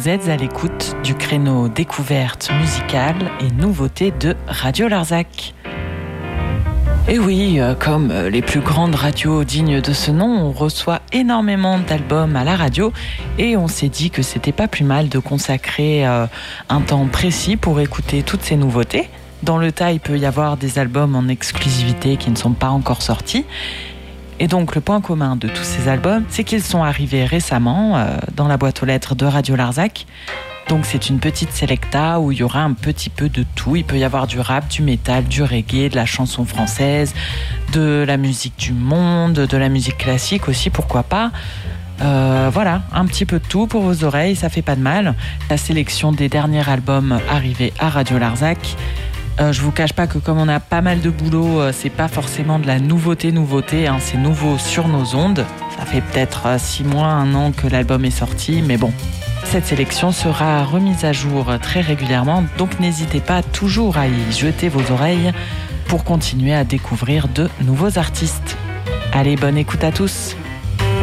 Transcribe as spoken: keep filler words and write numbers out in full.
Vous êtes à l'écoute du créneau découverte musicale et nouveautés de Radio Larzac. Et oui, comme les plus grandes radios dignes de ce nom, on reçoit énormément d'albums à la radio et on s'est dit que c'était pas plus mal de consacrer euh, un temps précis pour écouter toutes ces nouveautés. Dans le tas, il peut y avoir des albums en exclusivité qui ne sont pas encore sortis. Et donc le point commun de tous ces albums, c'est qu'ils sont arrivés récemment euh, dans la boîte aux lettres de Radio Larzac. Donc c'est une petite selecta où il y aura un petit peu de tout. Il peut y avoir du rap, du métal, du reggae, de la chanson française, de la musique du monde, de la musique classique aussi, pourquoi pas. Euh, voilà, un petit peu de tout pour vos oreilles, ça fait pas de mal. La sélection des derniers albums arrivés à Radio Larzac. Euh, je vous cache pas que comme on a pas mal de boulot, euh, c'est pas forcément de la nouveauté nouveauté, hein, c'est nouveau sur nos ondes. Ça fait peut-être euh, six mois, un an que l'album est sorti, mais bon. Cette sélection sera remise à jour très régulièrement, donc n'hésitez pas toujours à y jeter vos oreilles pour continuer à découvrir de nouveaux artistes. Allez, bonne écoute à tous.